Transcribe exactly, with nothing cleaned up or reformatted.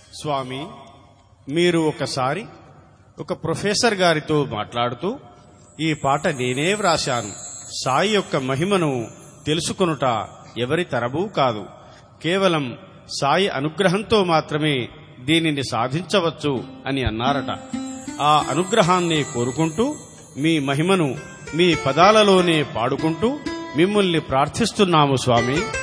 స్వామి, మీరు ఒకసారి ఒక ప్రొఫెసర్ గారితో మాట్లాడుతూ ఈ పాట నేనే వ్రాశాను, సాయి యొక్క మహిమను తెలుసుకొనుట ఎవరి తరమూ కాదు, కేవలం సాయి అనుగ్రహంతో మాత్రమే దీనిని సాధించవచ్చు అని అన్నారట. ఆ అనుగ్రహాన్ని కోరుకుంటూ మీ మహిమను మీ పదాలలోనే పాడుకుంటూ మిమ్మల్ని ప్రార్థిస్తున్నాము స్వామి.